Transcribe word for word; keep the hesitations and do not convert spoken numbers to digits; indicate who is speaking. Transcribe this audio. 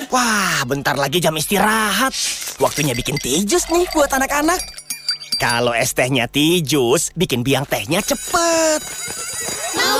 Speaker 1: Wah, bentar lagi jam istirahat. Waktunya bikin tea jus nih buat anak-anak. Kalau es tehnya tea jus, bikin biang tehnya cepet.
Speaker 2: Mau